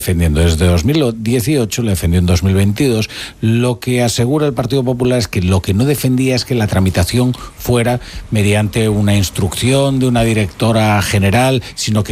defendiendo desde 2018, le defendió en 2022. Lo que asegura el Partido Popular es que lo que no defendía es que la tramitación fuera mediante una instrucción de una directora general, sino que